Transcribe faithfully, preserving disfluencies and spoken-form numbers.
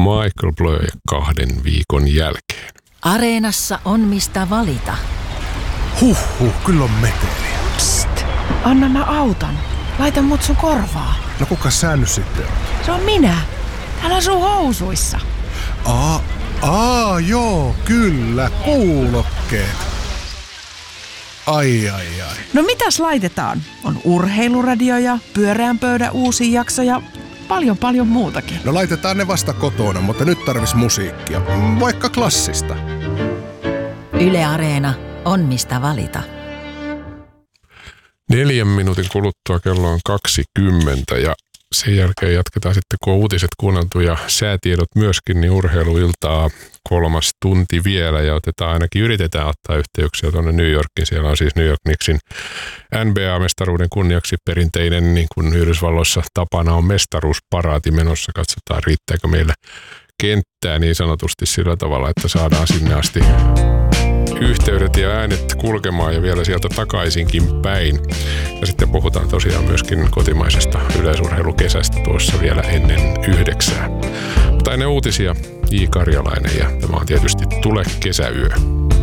Michael Blur kahden viikon jälkeen. Areenassa on mistä valita. Huhhuh, kyllä on meteliä. Psst, anna mä autan. Laita mut sun korvaa. No kuka sä nyt sitten on? Se on minä. Täällä sun housuissa. Aa, aa, joo, kyllä, kuulokkeet. Ai, ai, ai. No mitäs laitetaan? On urheiluradio ja pyöreän pöydän uusi jakso ja paljon paljon muutakin. No laitetaan ne vasta kotona, mutta nyt tarvis musiikkia. Vaikka klassista. Yle Areena on mistä valita. Neljän minuutin kuluttua kello on kaksikymmentä ja sen jälkeen jatketaan sitten, kun on uutiset kuunneltu ja säätiedot myöskin, niin urheiluiltaa kolmas tunti vielä ja otetaan ainakin, yritetään ottaa yhteyksiä tuonne New Yorkiin. Siellä on siis New York Knicksin N B A-mestaruuden kunniaksi perinteinen, niin kuin Yhdysvalloissa tapana on mestaruusparaati menossa. Katsotaan, riittääkö meillä kenttää niin sanotusti sillä tavalla, että saadaan sinne asti yhteydet ja äänet kulkemaan ja vielä sieltä takaisinkin päin. Ja sitten puhutaan tosiaan myöskin kotimaisesta yleisurheilukesästä tuossa vielä ennen yhdeksää. Mutta ennen uutisia J. Karjalainen ja tämä on tietysti Tule kesäyö.